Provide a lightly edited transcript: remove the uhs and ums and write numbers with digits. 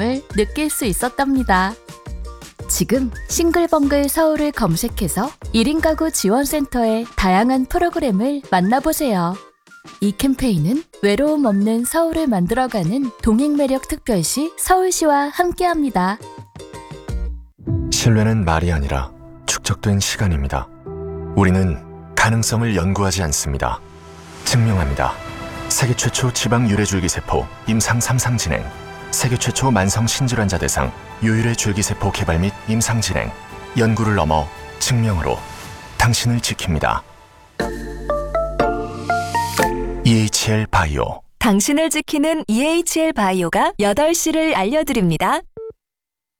프로그램을 느낄 수 있었답니다. 지금 싱글벙글 서울을 검색해서 1인 가구 지원센터의 다양한 프로그램을 만나보세요. 이 캠페인은 외로움 없는 서울을 만들어가는 동행매력 특별시 서울시와 함께합니다. 신뢰는 말이 아니라 축적된 시간입니다. 우리는 가능성을 연구하지 않습니다. 증명합니다. 세계 최초 지방 유래줄기세포 임상 3상 진행, 세계 최초 만성 신질환자 대상 유일의 줄기세포 개발 및 임상 진행, 연구를 넘어 증명으로 당신을 지킵니다. EHL 바이오. 당신을 지키는 EHL 바이오가 8시를 알려드립니다.